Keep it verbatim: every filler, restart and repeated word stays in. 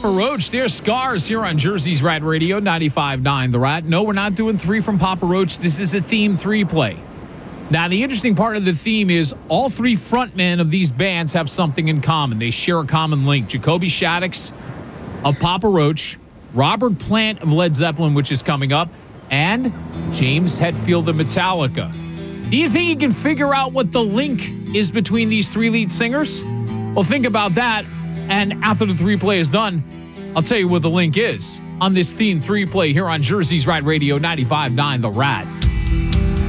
Papa Roach. There's Scars here on Jersey's Rat Radio, ninety-five point nine The Rat. No, we're not doing three from Papa Roach. This is a theme three play. Now, the interesting part of the theme is all three frontmen of these bands have something in common. They share a common link. Jacoby Shaddix of Papa Roach, Robert Plant of Led Zeppelin, which is coming up, and James Hetfield of Metallica. Do you think you can figure out what the link is between these three lead singers? Well, think about that, and after the three play is done, I'll tell you what the link is on this theme three play here on Jersey's Rat Radio, ninety-five point nine The Rat.